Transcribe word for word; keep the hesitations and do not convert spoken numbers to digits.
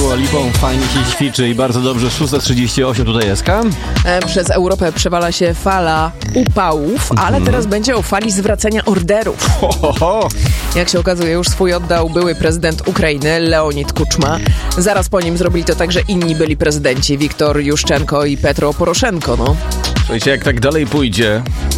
Dua Lipą, fajnie się ćwiczy i bardzo dobrze. szósta trzydzieści osiem tutaj S K. Przez Europę przewala się fala upałów, ale mm. teraz będzie o fali zwracania orderów. Ho, ho, ho. Jak się okazuje, już swój oddał były prezydent Ukrainy, Leonid Kuczma. Zaraz po nim zrobili to także inni byli prezydenci, Wiktor Juszczenko i Petro Poroszenko. No. Słuchajcie, jak tak dalej pójdzie,